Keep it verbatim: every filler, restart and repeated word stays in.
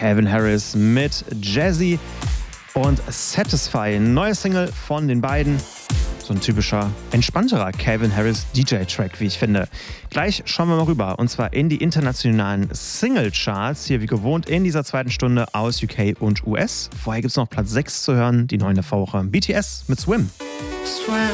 Calvin Harris mit Jazzy und Satisfy. Neue Single von den beiden. So ein typischer, entspannterer Calvin Harris D J-Track, wie ich finde. Gleich schauen wir mal rüber, und zwar in die internationalen Single-Charts. Hier wie gewohnt in dieser zweiten Stunde aus U K und U S. Vorher gibt es noch Platz sechs zu hören, die neue Woche. B T S mit Swim. Swim.